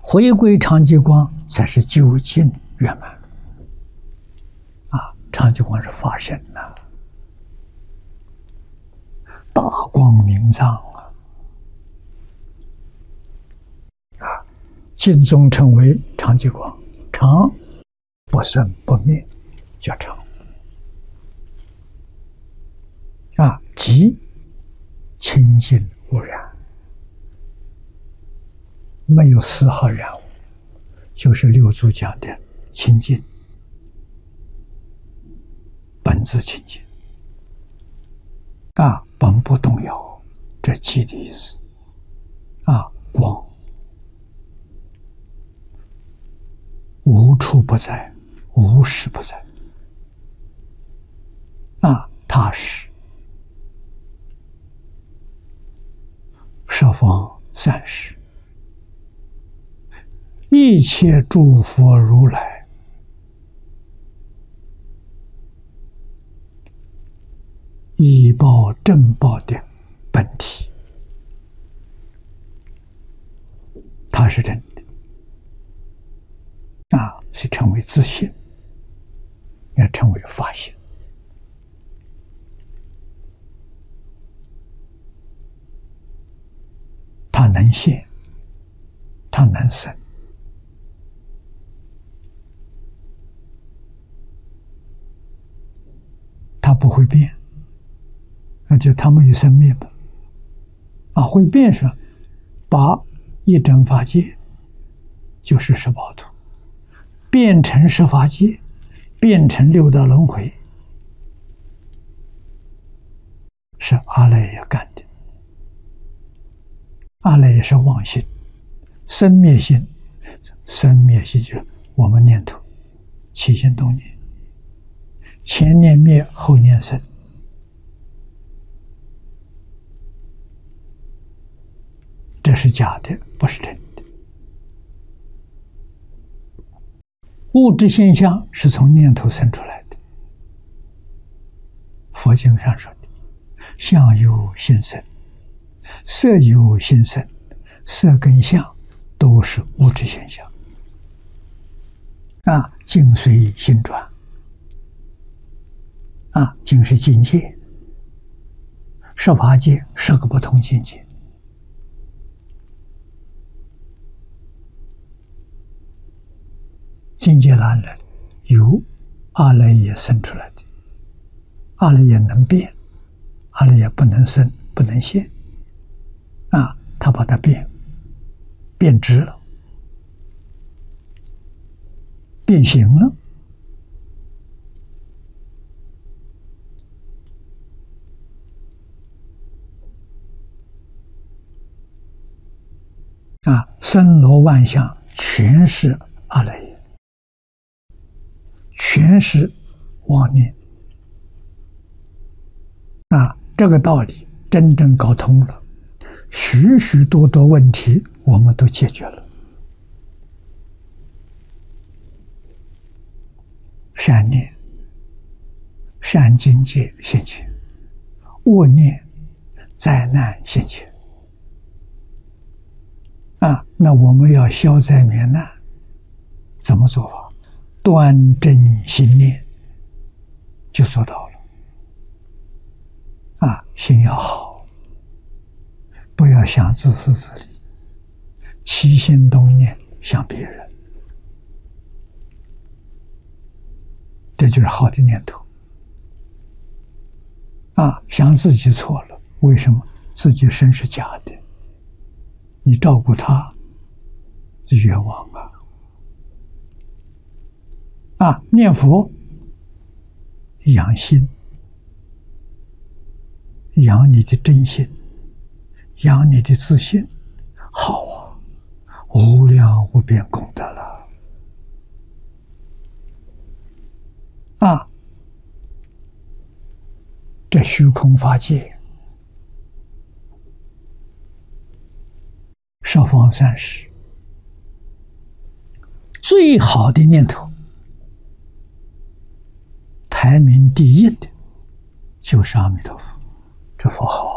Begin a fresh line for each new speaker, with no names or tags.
回归常寂光才是究竟圆满。常寂光是法身呐，大光明藏净宗称为常寂光，常不生不灭，叫常。寂清净无染，没有丝毫染污，就是六祖讲的清净，本自清净，本不动摇，这寂的意思。光无处不在，无时不在。踏实，十方三世，一切诸佛如来依报正报的本体，它是真的是称为自性，也称为法性。它能现，它能生，它不会变，那就它没有生灭吧。会变是把一真法界，就是十报土，变成十法界，变成六道轮回，是阿赖耶干的。阿赖耶是妄心，生灭心，生灭心就是我们念头起心动念，前念灭，后念生，这是假的，不是真的。物质现象是从念头生出来的。佛经上说的，相由心生，色由心生，色跟相都是物质现象。境随心转。境是境界，十法界10个不同境界。境界哪来？由阿赖耶生出来的。阿赖耶能变，阿赖耶不能生，不能现。他把它变质了，变形了。森罗万象全是阿赖耶，全是妄念。这个道理真正搞通了，许许多多问题我们都解决了。善念、善境界现前，恶念、灾难现前。那我们要消灾免难，怎么做法？端正心念，就做到了。心要好，不要想自私自利，起心动念想别人，这就是好的念头。想自己错了，为什么？自己身是假的，你照顾他是冤枉念佛养心，养你的真心，养你的自信，好无量无边功德了。这虚空法界，十方三世最好的念头，排名第一的就是阿弥陀佛。这佛好